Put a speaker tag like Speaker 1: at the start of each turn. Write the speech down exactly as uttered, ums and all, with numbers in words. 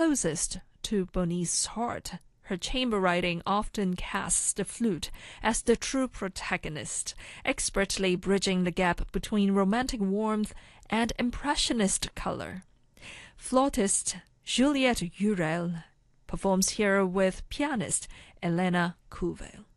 Speaker 1: closest to Bonice's heart. Her chamber writing often casts the flute as the true protagonist, expertly bridging the gap between romantic warmth and impressionist color. Flautist Juliette Urel performs here with pianist Elena Couvel.